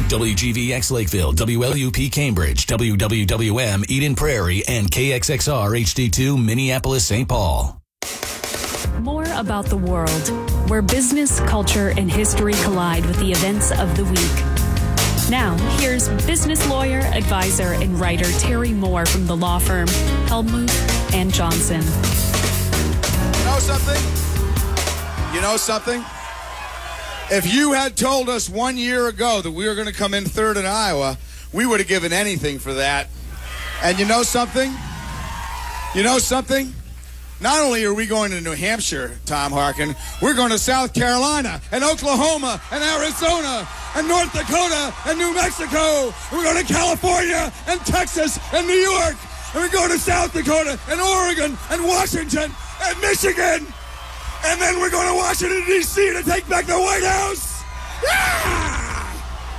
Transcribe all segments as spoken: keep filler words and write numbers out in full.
W G V X Lakeville, W L U P Cambridge, W W W M Eden Prairie, and K X X R H D two Minneapolis, Saint Paul. More about the world, where business, culture, and history collide with the events of the week. Now, here's business lawyer, advisor, and writer Terry Moore from the law firm Hellmuth and Johnson. You know something? You know something? If you had told us one year ago that we were going to come in third in Iowa, we would have given anything for that. And you know something? You know something? Not only are we going to New Hampshire, Tom Harkin, we're going to South Carolina and Oklahoma and Arizona and North Dakota and New Mexico. We're going to California and Texas and New York. And we're going to South Dakota and Oregon and Washington and Michigan. And then we're going to Washington, D C to take back the White House. Yeah!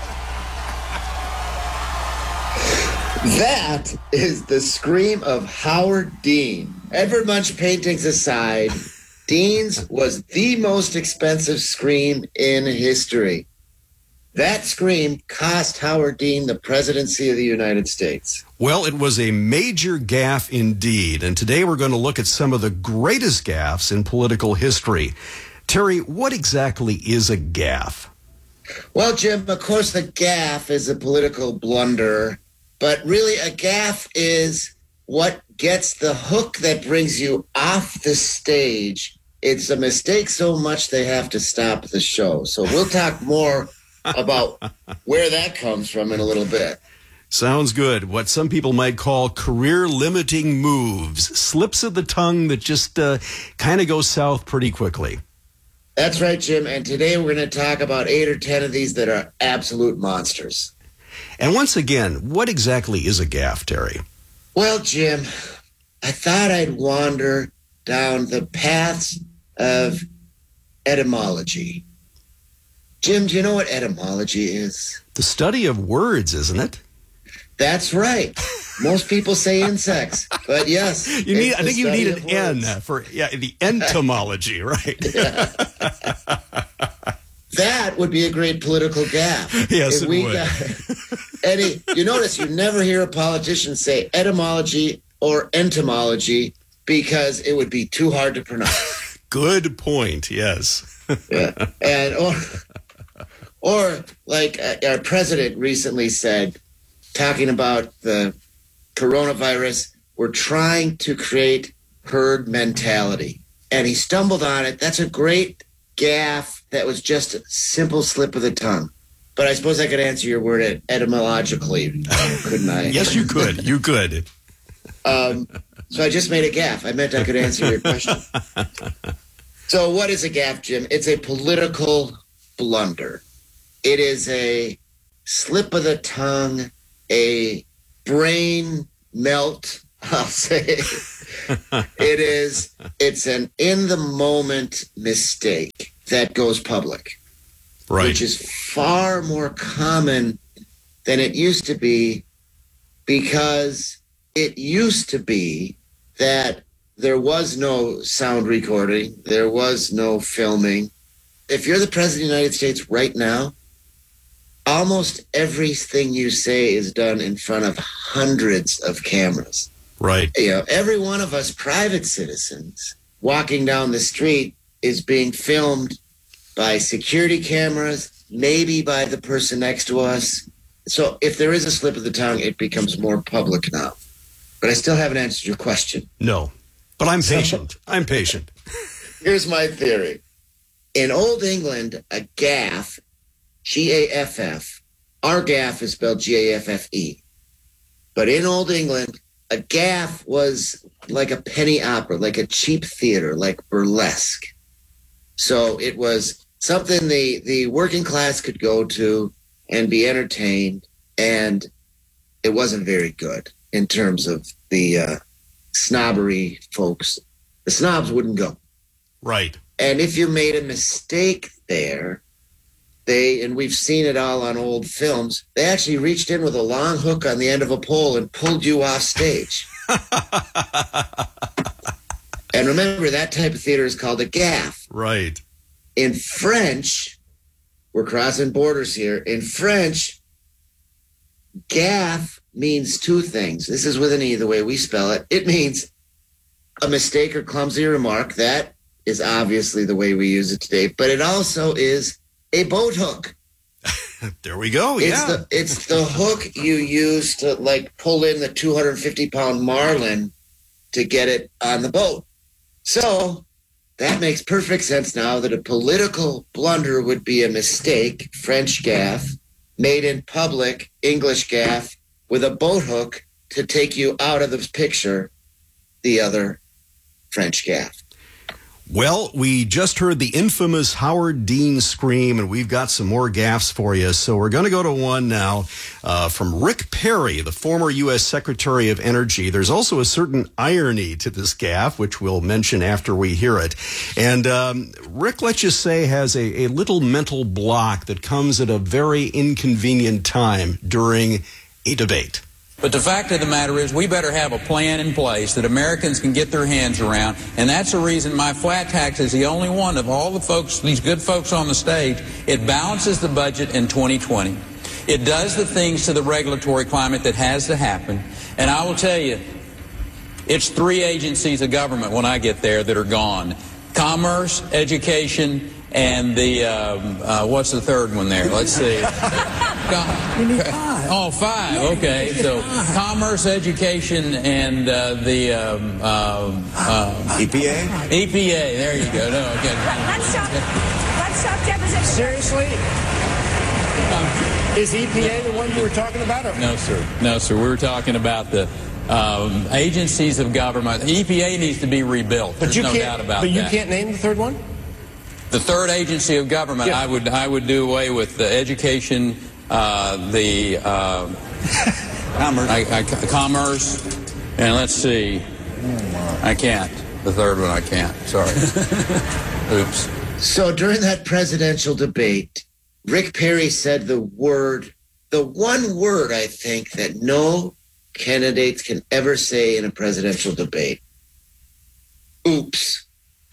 That is the scream of Howard Dean. Edvard Munch paintings aside, Dean's was the most expensive scream in history. That scream cost Howard Dean the presidency of the United States. Well, it was a major gaffe indeed, and today we're going to look at some of the greatest gaffes in political history. Terry, what exactly is a gaffe? Well, Jim, of course the gaffe is a political blunder, but really a gaffe is what gets the hook that brings you off the stage. It's a mistake so much they have to stop the show. So we'll talk more about where that comes from in a little bit. Sounds good. What some people might call career-limiting moves, slips of the tongue that just uh, kind of go south pretty quickly. That's right, Jim. And today we're going to talk about eight or ten of these that are absolute monsters. And once again, what exactly is a gaffe, Terry? Well, Jim, I thought I'd wander down the paths of etymology. Jim, do you know what etymology is? The study of words, isn't it? That's right. Most people say insects, but yes. You need. I think you need an N for yeah, the entomology, right? Yeah. That would be a great political gaffe. Yes, if it we would. Got, Eddie, you notice you never hear a politician say etymology or entomology because it would be too hard to pronounce. Good point. Yes. Yeah, and or or like uh, our president recently said, talking about the coronavirus, we're trying to create herd mentality, and he stumbled on it. That's a great gaffe. That was just a simple slip of the tongue. But I suppose I could answer your word et- etymologically, couldn't I? Yes, you could. You could. Um, so I just made a gaffe. I meant I could answer your question. So what is a gaffe, Jim? It's a political blunder. It is a slip of the tongue, a brain melt, I'll say. It is, it's an in-the-moment mistake that goes public. Right. Which is far more common than it used to be, because it used to be that there was no sound recording, there was no filming. If you're the president of the United States right now, almost everything you say is done in front of hundreds of cameras. Right. You know, every one of us private citizens walking down the street is being filmed by security cameras, maybe by the person next to us. So if there is a slip of the tongue, it becomes more public now. But I still haven't answered your question. No, but I'm patient. I'm patient. Here's my theory. In Old England, a gaffe, G A F F, our gaffe is spelled G A F F E. But in Old England, a gaffe was like a penny opera, like a cheap theater, like burlesque. So it was something the, the working class could go to and be entertained, and it wasn't very good in terms of the uh, snobbery folks. The snobs wouldn't go. Right. And if you made a mistake there, they, and we've seen it all on old films, they actually reached in with a long hook on the end of a pole and pulled you off stage. And remember, that type of theater is called a gaffe. Right. In French, we're crossing borders here. In French, gaffe means two things. This is with an E, the way we spell it. It means a mistake or clumsy remark. That is obviously the way we use it today. But it also is a boat hook. There we go. It's Yeah. the, it's the hook you use to, like, pull in the two hundred fifty pound marlin to get it on the boat. So that makes perfect sense now that a political blunder would be a mistake, French gaffe, made in public, English gaffe, with a boat hook to take you out of the picture, the other French gaffe. Well, we just heard the infamous Howard Dean scream, and we've got some more gaffes for you. So we're going to go to one now uh, from Rick Perry, the former U S Secretary of Energy. There's also a certain irony to this gaffe, which we'll mention after we hear it. And um, Rick, let's just say, has a, a little mental block that comes at a very inconvenient time during a debate. But the fact of the matter is we better have a plan in place that Americans can get their hands around, and that's the reason my flat tax is the only one of all the folks, these good folks on the stage. It balances the budget in twenty twenty. It does the things to the regulatory climate that has to happen, and I will tell you, it's three agencies of government when I get there that are gone. Commerce, education, and the, um, uh, what's the third one there? Let's see. You need five. Oh, five. Okay. So commerce, education, and uh, the um, um, uh, E P A? E P A. There you go. No, okay. Let's stop. Let's stop deposition. Seriously? Um, is E P A the one you were talking about? Or? No, sir. No, sir. We were talking about the um, agencies of government. E P A needs to be rebuilt. But There's you no can't, doubt about but you that. can't name the third one? The third agency of government, Yeah. I would I would do away with the education, uh, the uh, commerce, I, I, commerce, and let's see, I can't. The third one, I can't. Sorry. Oops. So during that presidential debate, Rick Perry said the word, the one word I think that no candidates can ever say in a presidential debate. Oops.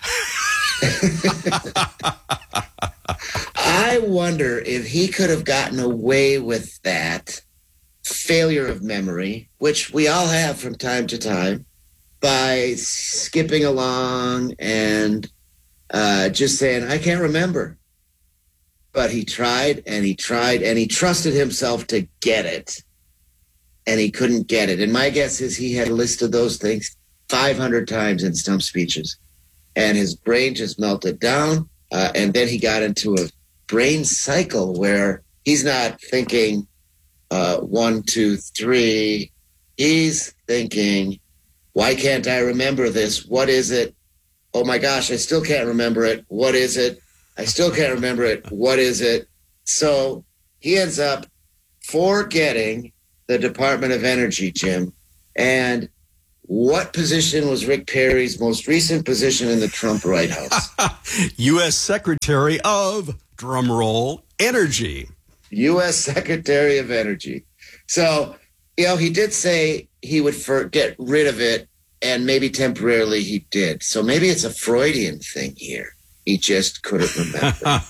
I wonder if he could have gotten away with that failure of memory, which we all have from time to time, by skipping along and uh, just saying, I can't remember. But he tried and he tried and he trusted himself to get it. And he couldn't get it. And my guess is he had listed those things five hundred times in stump speeches. And his brain just melted down. Uh, and then he got into a brain cycle where he's not thinking uh, one, two, three. He's thinking, why can't I remember this? What is it? Oh my gosh, I still can't remember it. What is it? I still can't remember it. What is it? So he ends up forgetting the Department of Energy, Jim. And what position was Rick Perry's most recent position in the Trump White House? U S Secretary of, drumroll, Energy. U S Secretary of Energy. So, you know, he did say he would for, get rid of it, and maybe temporarily he did. So maybe it's a Freudian thing here. He just couldn't remember.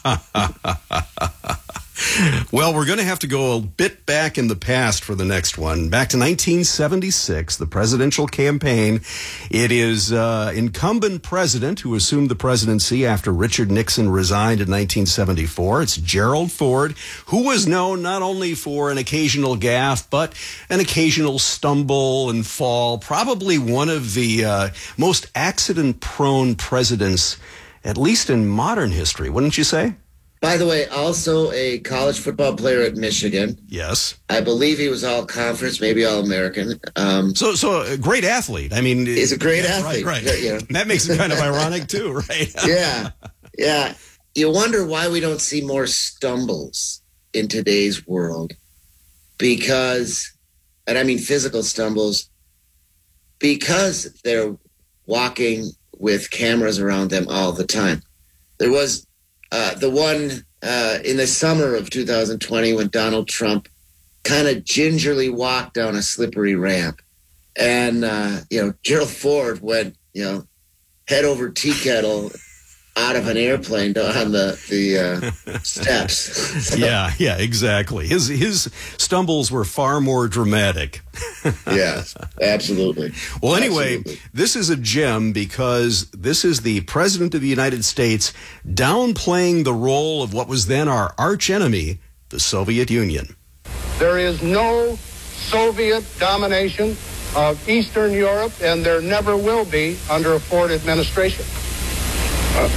Well, we're going to have to go a bit back in the past for the next one. Back to nineteen seventy-six, the presidential campaign. It is uh, incumbent president who assumed the presidency after Richard Nixon resigned in nineteen seventy-four. It's Gerald Ford, who was known not only for an occasional gaffe, but an occasional stumble and fall. Probably one of the uh, most accident-prone presidents, at least in modern history, wouldn't you say? By the way, also a college football player at Michigan. Yes. I believe he was all conference, maybe all American. Um, So, so a great athlete. I mean, he's a great yeah, athlete. Right, right. You know. That makes it kind of ironic too, right? Yeah, yeah. You wonder why we don't see more stumbles in today's world. Because, and I mean physical stumbles, because they're walking with cameras around them all the time. There was uh, the one uh, in the summer of two thousand twenty when Donald Trump kind of gingerly walked down a slippery ramp. And, uh, you know, Gerald Ford went, you know, head over tea kettle out of an airplane on the the uh, steps. So, yeah, yeah, exactly. His his stumbles were far more dramatic. Yeah, absolutely. Well, anyway, Absolutely. this is a gem because this is the President of the United States downplaying the role of what was then our archenemy, the Soviet Union. There is no Soviet domination of Eastern Europe, and there never will be under a Ford administration. Uh,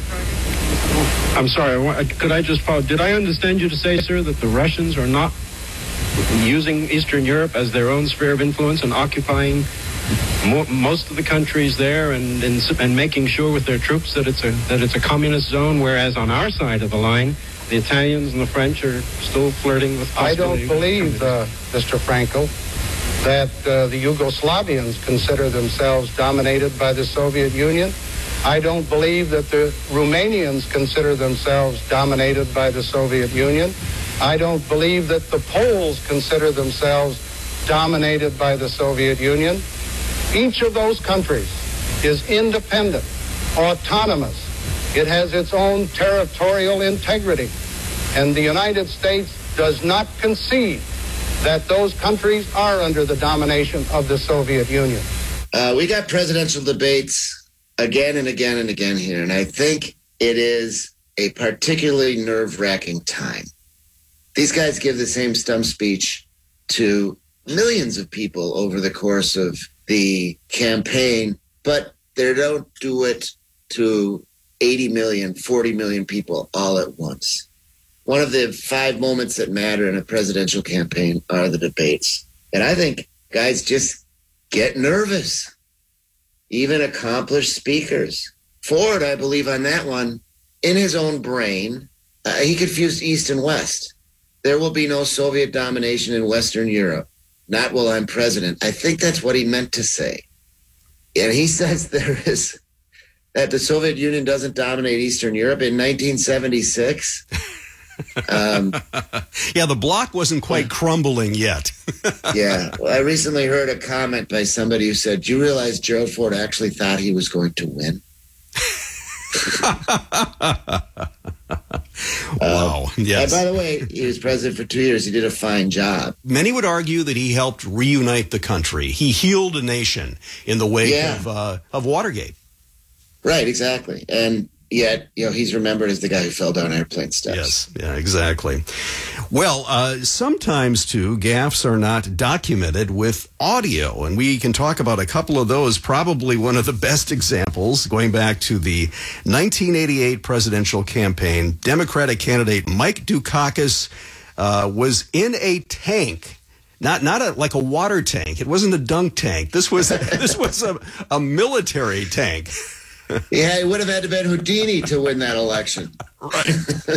I, I'm sorry, I wa- could I just follow? Did I understand you to say, sir, that the Russians are not using Eastern Europe as their own sphere of influence and occupying mo- most of the countries there and, and and making sure with their troops that it's a that it's a communist zone, whereas on our side of the line, the Italians and the French are still flirting with I possibility don't of believe, uh, Mister Frankel, that uh, the Yugoslavians consider themselves dominated by the Soviet Union. I don't believe that the Romanians consider themselves dominated by the Soviet Union. I don't believe that the Poles consider themselves dominated by the Soviet Union. Each of those countries is independent, autonomous. It has its own territorial integrity. And the United States does not concede that those countries are under the domination of the Soviet Union. Uh, we got presidential debates again and again and again here, and I think it is a particularly nerve-wracking time. These guys give the same stump speech to millions of people over the course of the campaign, but they don't do it to eighty million, forty million people all at once. One of the five moments that matter in a presidential campaign are the debates. And I think guys just get nervous. Even accomplished speakers. Ford, I believe on that one, in his own brain, uh, he confused East and West. There will be no Soviet domination in Western Europe. Not while I'm president. I think that's what he meant to say. And he says there is, that the Soviet Union doesn't dominate Eastern Europe in nineteen seventy-six. Um, yeah, the block wasn't quite crumbling yet. Yeah. Well, I recently heard a comment by somebody who said, do you realize Gerald Ford actually thought he was going to win? Wow. Um, yes. And by the way, he was president for two years. He did a fine job. Many would argue that he helped reunite the country. He healed a nation in the wake Yeah. of, uh, of Watergate. Right, exactly. And yet, you know, he's remembered as the guy who fell down airplane steps. Yes, yeah, exactly. Well, uh, sometimes, too, gaffes are not documented with audio, and we can talk about a couple of those. Probably one of the best examples, going back to the nineteen eighty-eight presidential campaign, Democratic candidate Mike Dukakis uh, was in a tank. Not not a like a water tank. It wasn't a dunk tank. This was this was a, a military tank. Yeah, he would have had to been Houdini to win that election. Right.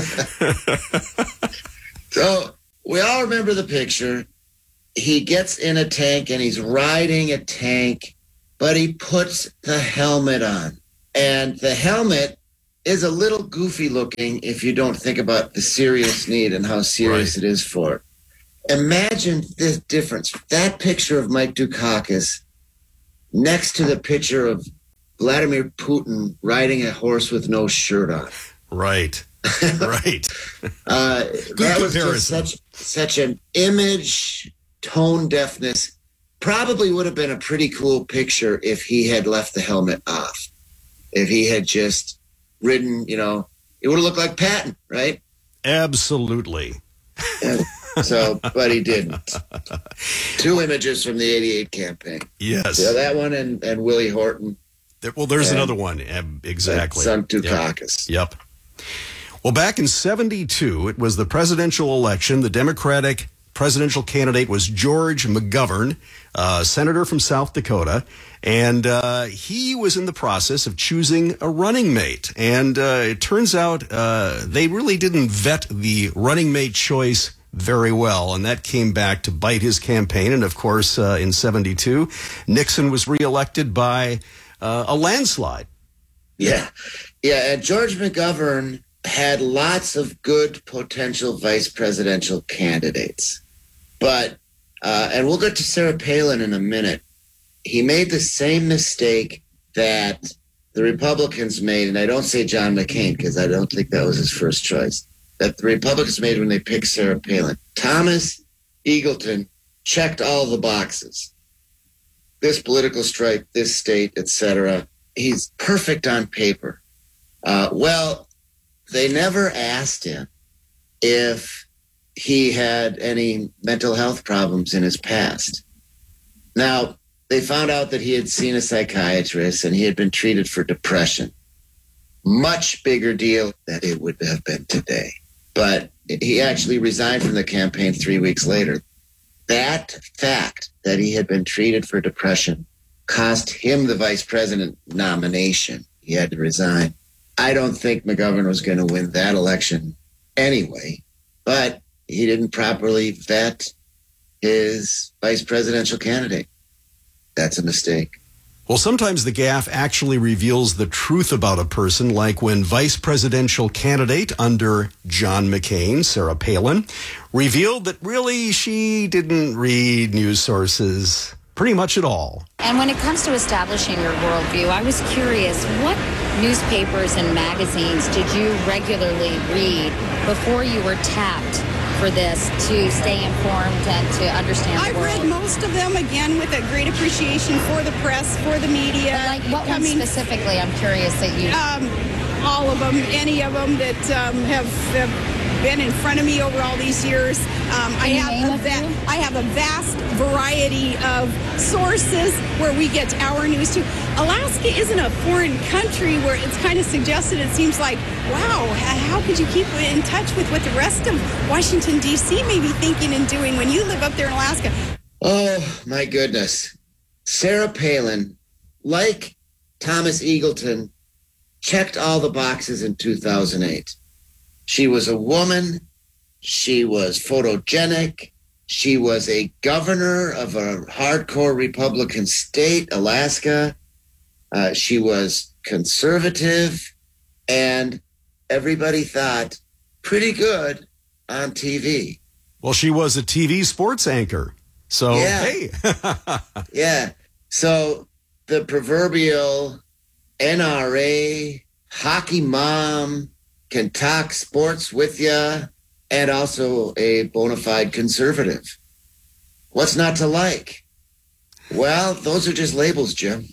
So we all remember the picture. He gets in a tank and he's riding a tank, but he puts the helmet on. And the helmet is a little goofy looking if you don't think about the serious need and how serious Right. it is for it. Imagine the difference. That picture of Mike Dukakis next to the picture of Vladimir Putin riding a horse with no shirt on. Right. Right. Uh, that was just comparison. such such an image, tone deafness. Probably would have been a pretty cool picture if he had left the helmet off. If he had just ridden, you know, it would have looked like Patton, right? Absolutely. And so, but he didn't. Two images from the eighty-eight campaign. Yes. So that one and, and Willie Horton. There, well, there's And- another one. Um, exactly. Son Yep. Dukakis. Yep. Well, back in seventy-two, it was the presidential election. The Democratic presidential candidate was George McGovern, uh, senator from South Dakota, and uh, he was in the process of choosing a running mate. And uh, it turns out uh, they really didn't vet the running mate choice very well, and that came back to bite his campaign. And of course, uh, in seventy-two, Nixon was reelected by uh, a landslide. Yeah. Yeah. And George McGovern had lots of good potential vice presidential candidates. But, uh, and we'll get to Sarah Palin in a minute. He made the same mistake that the Republicans made, and I don't say John McCain because I don't think that was his first choice, that the Republicans made when they picked Sarah Palin. Thomas Eagleton checked all the boxes. This political stripe, this state, et cetera. He's perfect on paper. Uh, well, they never asked him if he had any mental health problems in his past. Now, they found out that he had seen a psychiatrist and he had been treated for depression. Much bigger deal than it would have been today. But he actually resigned from the campaign three weeks later. That fact that he had been treated for depression cost him the vice president nomination. He had to resign. I don't think McGovern was going to win that election anyway, but he didn't properly vet his vice presidential candidate. That's a mistake. Well, sometimes the gaffe actually reveals the truth about a person, like when vice presidential candidate under John McCain, Sarah Palin, revealed that really she didn't read news sources pretty much at all. And when it comes to establishing your worldview, I was curious, what newspapers and magazines did you regularly read before you were tapped for this to stay informed and to understand the I've world? read most of them, again, with a great appreciation for the press, for the media. But like what I ones mean, specifically? I'm curious that you... Um, all of them, any of them that um, have, have been in front of me over all these years. Um, I have a va- I have a vast variety of sources where we get our news to. Alaska isn't a foreign country where it's kind of suggested. It seems like, wow, how could you keep in touch with what the rest of Washington, D C may be thinking and doing when you live up there in Alaska? Oh, my goodness. Sarah Palin, like Thomas Eagleton, checked all the boxes in two thousand eight. She was a woman. She was photogenic. She was a governor of a hardcore Republican state, Alaska. Uh, she was conservative, and everybody thought pretty good on T V. Well, she was a T V sports anchor. So, yeah. hey. Yeah. So the proverbial N R A, hockey mom, can talk sports with you, and also a bona fide conservative. What's not to like? Well, those are just labels, Jim.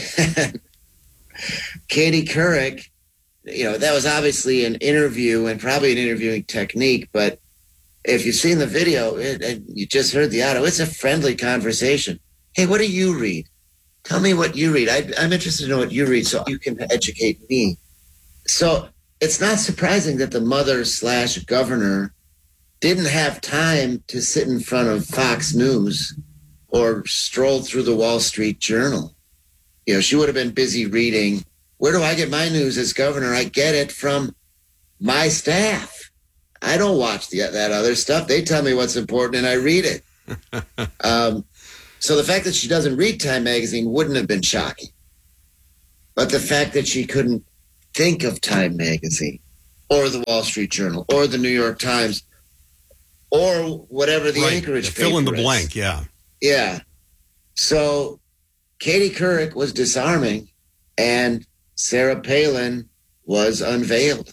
Katie Couric, you know, that was obviously an interview and probably an interviewing technique, but if you've seen the video it, and you just heard the audio, it's a friendly conversation. Hey, what do you read? Tell me what you read. I, I'm interested in know what you read so you can educate me. So it's not surprising that the mother slash governor didn't have time to sit in front of Fox News or stroll through the Wall Street Journal. You know, she would have been busy reading, where do I get my news as governor? I get it from my staff. I don't watch the, that other stuff. They tell me what's important and I read it. um, so the fact that she doesn't read Time magazine wouldn't have been shocking. But the fact that she couldn't think of Time magazine or the Wall Street Journal or the New York Times or whatever the right. Anchorage paper Fill in the is. blank, yeah. Yeah. So Katie Couric was disarming and Sarah Palin was unveiled.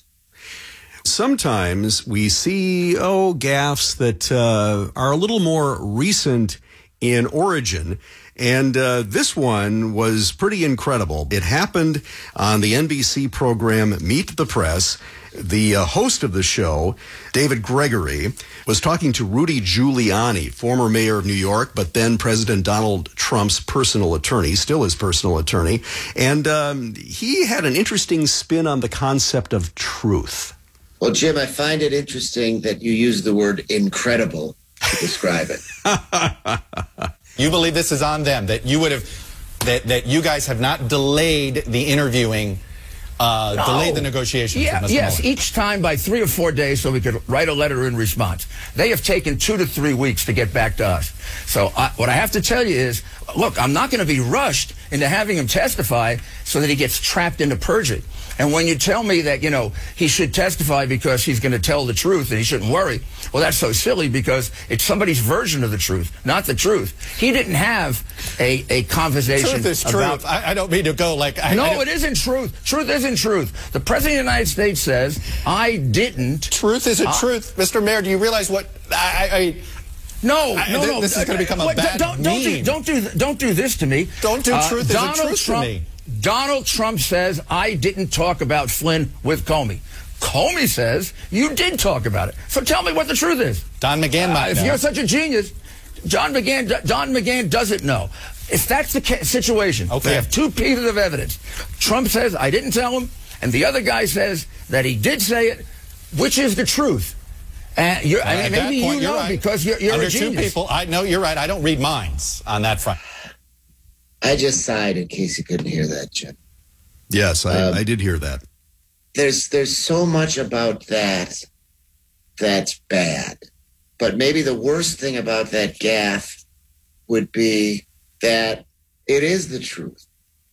Sometimes we see, oh, gaffes that uh, are a little more recent in origin. And uh, this one was pretty incredible. It happened on the N B C program Meet the Press. The uh, host of the show, David Gregory, was talking to Rudy Giuliani, former mayor of New York, but then President Donald Trump's personal attorney, still his personal attorney. And um, he had an interesting spin on the concept of truth. Well, Jim, I find it interesting that you use the word incredible to describe it. You believe this is on them, that you would have, that, that you guys have not delayed the interviewing, uh, No. delayed the negotiations Yeah, with Mister yes, Mueller. each time by three or four days so we could write a letter in response. They have taken two to three weeks to get back to us. So I, what I have to tell you is, look, I'm not going to be rushed into having him testify so that he gets trapped into perjury. And when you tell me that, you know, he should testify because he's going to tell the truth and he shouldn't worry, well, that's so silly because it's somebody's version of the truth, not the truth. He didn't have a, a conversation. Truth is about, truth. I, I don't mean to go like... I, no, I it isn't truth. Truth isn't truth. The President of the United States says, I didn't. Truth isn't uh, truth. Mister Mayor, do you realize what... I, I No, I, no, th- no. This is going to become a Wait, bad don't, don't, do, don't, do, don't do this to me. Don't do truth uh, as Donald a truth Trump, to me. Donald Trump says, I didn't talk about Flynn with Comey. Comey says, you did talk about it. So tell me what the truth is. Don McGahn uh, might If know. you're such a genius, John McGahn, Don McGahn doesn't know. If that's the ca- situation, Okay. we have two pieces of evidence. Trump says, I didn't tell him, and the other guy says that he did say it. Which is the truth? And you're, I mean, At maybe that point, you know you're right. because you're, you're Under a genius. two people, I know you're right. I don't read minds on that front. I just sighed in case you couldn't hear that, Jim. Yes, I, Um, I did hear that. There's there's so much about that that's bad. But maybe the worst thing about that gaffe would be that it is the truth.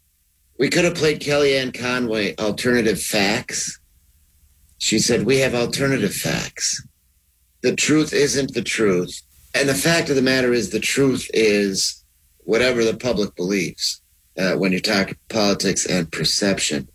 We could have played Kellyanne Conway alternative facts. She said, we have alternative facts. The truth isn't the truth. And the fact of the matter is the truth is whatever the public believes uh, when you talk politics and perception.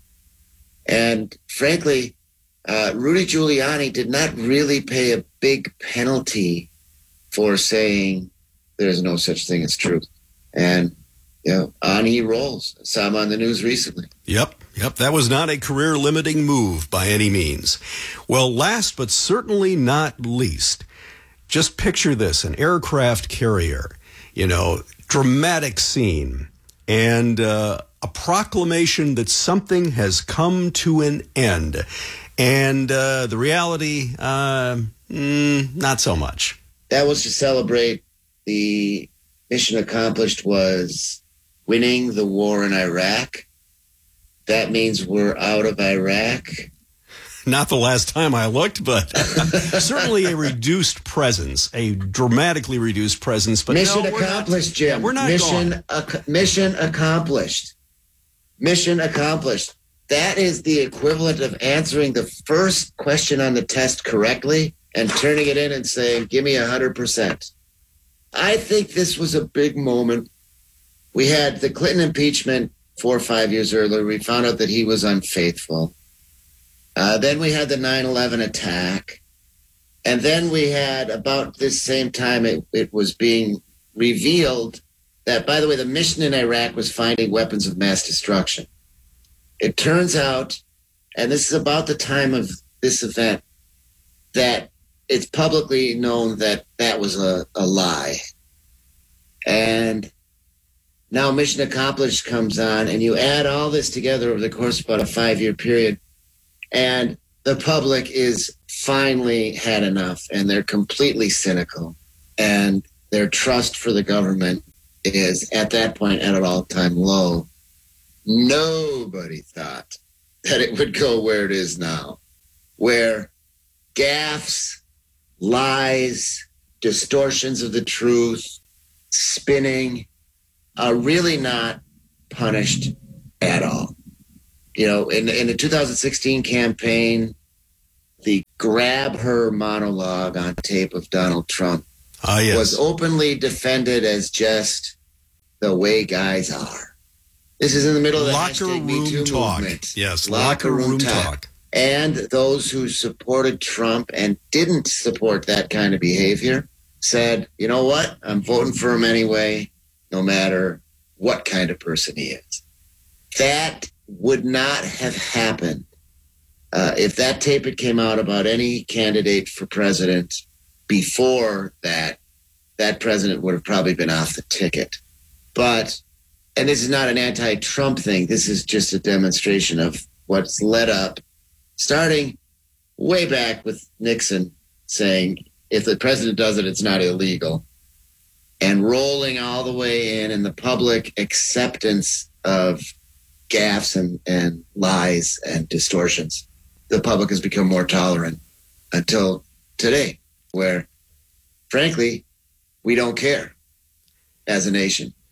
And frankly, uh, Rudy Giuliani did not really pay a big penalty for saying there's no such thing as truth. And, you know, on he rolls. I saw him on the news recently. Yep, yep. That was not a career-limiting move by any means. Well, last but certainly not least, just picture this, an aircraft carrier, you know, dramatic scene, and uh, a proclamation that something has come to an end. And uh, the reality, uh, mm, not so much. That was to celebrate the mission accomplished was winning the war in Iraq. That means we're out of Iraq. Not the last time I looked, but certainly a reduced presence, a dramatically reduced presence. But mission no, we're accomplished, not, Jim. Yeah, we're not mission, gone. ac- mission accomplished. Mission accomplished. That is the equivalent of answering the first question on the test correctly and turning it in and saying, give me one hundred percent. I think this was a big moment. We had the Clinton impeachment four or five years earlier. We found out that he was unfaithful. Uh, then we had the nine eleven attack. And then we had, about this same time, it, it was being revealed that, by the way, the mission in Iraq was finding weapons of mass destruction. It turns out, and this is about the time of this event, that it's publicly known that that was a, a lie. And now Mission Accomplished comes on, and you add all this together over the course of about a five-year period, and the public is finally had enough, and they're completely cynical, and their trust for the government is at that point at an all-time low. Nobody thought that it would go where it is now, where gaffes, lies, distortions of the truth, spinning are really not punished at all. You know, in, in the two thousand sixteen campaign, the grab her monologue on tape of Donald Trump Ah, yes. was openly defended as just the way guys are. This is in the middle of the Locker hashtag Me Too room talk. movement. Yes, locker room talk. And those who supported Trump and didn't support that kind of behavior said, you know what? I'm voting for him anyway, no matter what kind of person he is. That would not have happened uh, if that tape had came out about any candidate for president before that. That president would have probably been off the ticket. But, and this is not an anti-Trump thing. This is just a demonstration of what's led up, starting way back with Nixon saying, if the president does it, it's not illegal, and rolling all the way in, and the public acceptance of gaffes and, and lies and distortions. The public has become more tolerant until today, where, frankly, we don't care as a nation.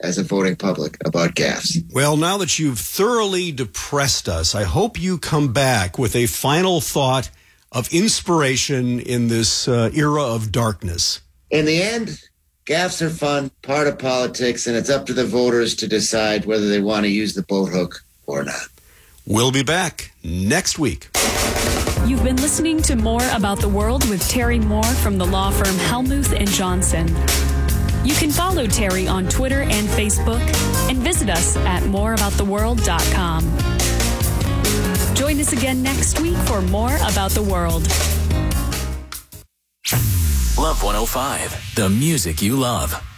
as a voting public about gaffes. Well, now that you've thoroughly depressed us, I hope you come back with a final thought of inspiration in this uh, era of darkness. In the end, gaffes are fun, part of politics, and it's up to the voters to decide whether they want to use the boat hook or not. We'll be back next week. You've been listening to More About the World with Terry Moore from the law firm Hellmuth and Johnson. You can follow Terry on Twitter and Facebook and visit us at more about the world dot com. Join us again next week for More About the World. Love one oh five, the music you love.